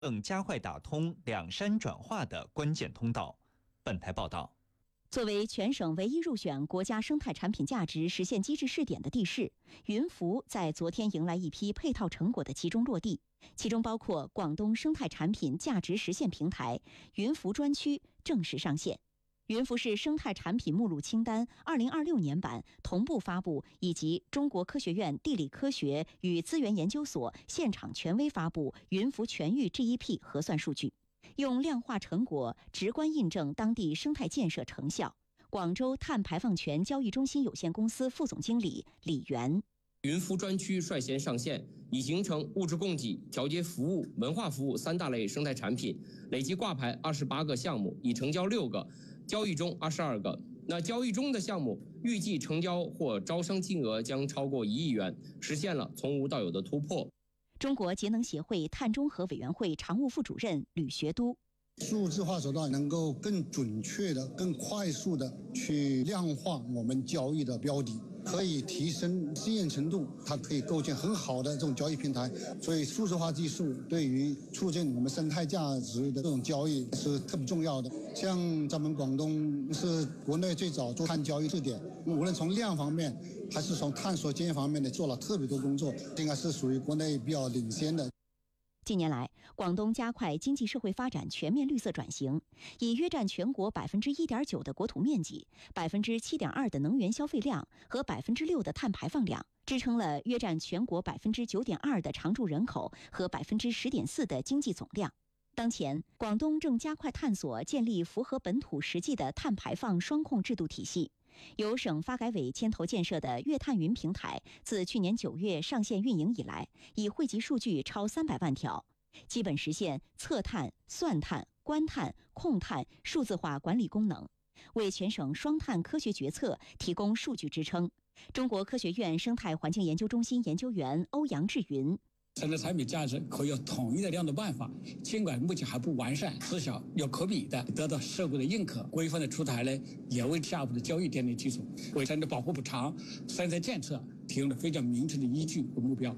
更加快打通两山转化的关键通道。本台报道。 作为全省唯一入选国家生态产品价值实现机制试点的地市，云浮在昨天迎来一批配套成果的集中落地，其中包括广东生态产品价值实现平台云浮专区正式上线。云浮市生态产品目录清单2026年版同步发布，以及中国科学院地理科学与资源研究所现场权威发布云浮全域 GEP 核算数据，用量化成果直观印证当地生态建设成效。广州碳排放权交易中心有限公司副总经理李源： 云浮专区率先上线，已形成物质供给、调节服务、文化服务3大类生态产品，累计挂牌28个项目，已成交6个，交易中22个。那交易中的项目预计成交或招商金额将超过1亿元，实现了从无到有的突破。 中国节能协会碳中和委员会常务副主任吕学都： 数字化手段能够更准确的、更快速的去量化我们交易的标的，可以提升经验程度，它可以构建很好的这种交易平台。所以数字化技术对于促进我们生态价值的这种交易是特别重要的。像咱们广东是国内最早做碳交易试点，无论从量方面还是从探索经验方面做了特别多工作，应该是属于国内比较领先的。 近年来，广东加快经济社会发展全面绿色转型，以约占全国1.9%的国土面积、7.2%的能源消费量和6%的碳排放量，支撑了约占全国9.2%的常住人口和10.4%的经济总量。当前，广东正加快探索建立符合本土实际的碳排放双控制度体系。由省发改委牵头建设的粤碳云平台，自去年9月上线运营以来，已汇集数据超300万条，基本实现测碳、算碳、观碳、控碳数字化管理功能，为全省双碳科学决策提供数据支撑。中国科学院生态环境研究中心研究员欧阳志云： 生态产品价值可以有统一的量度办法，尽管目前还不完善，至少有可比的得到社会的认可。规范的出台呢，也为下一步的交易奠定基础，为生态保护补偿、生态建设提供了非常明确的依据和目标。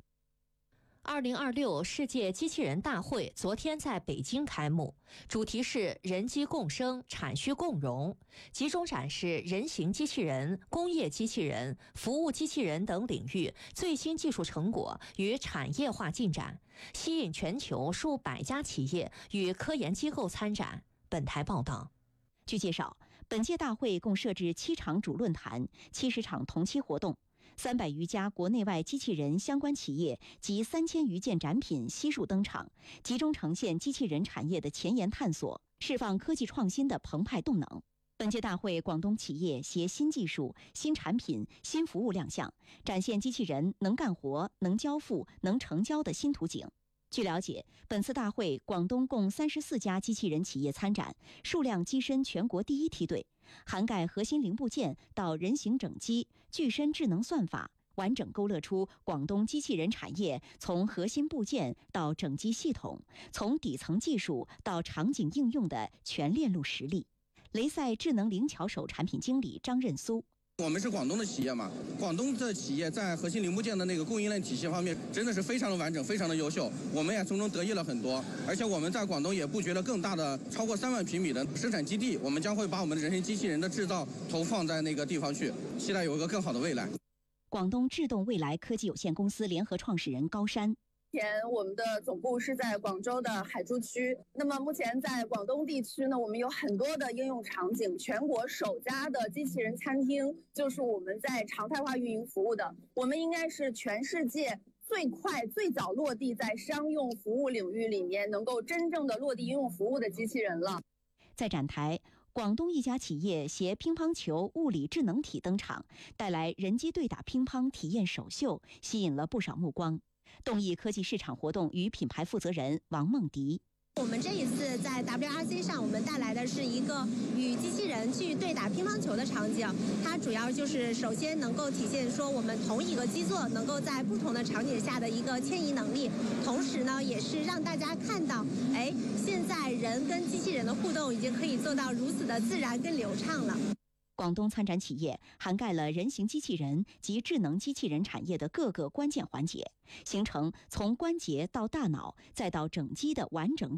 2026世界机器人大会昨天在北京开幕，主题是人机共生、产需共融，集中展示人形机器人、工业机器人、服务机器人等领域最新技术成果与产业化进展，吸引全球数百家企业与科研机构参展。本台报道。 据介绍，本届大会共设置7场主论坛、70场同期活动，300余家国内外机器人相关企业及3000余件展品悉数登场，集中呈现机器人产业的前沿探索，释放科技创新的澎湃动能。本届大会，广东企业携新技术、新产品、新服务亮相，展现机器人能干活、能交付、能成交的新图景。据了解，本次大会广东共34家机器人企业参展，数量跻身全国第1梯队，涵盖核心零部件到人形整机、具身智能算法，完整勾勒出广东机器人产业从核心部件到整机系统，从底层技术到场景应用的全链路实力。雷赛智能灵巧手产品经理张任苏： 我们是广东的企业嘛，广东的企业在核心零部件的那个供应链体系方面真的是非常的完整，非常的优秀，我们也从中得益了很多。而且我们在广东也布局了更大的超过3万平米的生产基地，我们将会把我们的人形机器人的制造投放在那个地方去，期待有一个更好的未来。 广东智动未来科技有限公司联合创始人高山： 目前我们的总部是在广州的海珠区，那么目前在广东地区呢，我们有很多的应用场景，全国首家的机器人餐厅就是我们在常态化运营服务的，我们应该是全世界最快最早落地在商用服务领域里面能够真正的落地应用服务的机器人了。 在展台，广东一家企业携乒乓球物理智能体登场，带来人机对打乒乓体验首秀，吸引了不少目光。动易科技市场活动与品牌负责人王梦迪： 我们这一次在 WRC 上，我们带来的是一个与机器人去对打乒乓球的场景。它主要就是首先能够体现说我们同一个基座能够在不同的场景下的一个迁移能力，同时呢，也是让大家看到，现在人跟机器人的互动已经可以做到如此的自然跟流畅了。 广东参展企业涵盖了人形机器人及智能机器人产业的各个关键环节，形成从关节到大脑再到整机的完整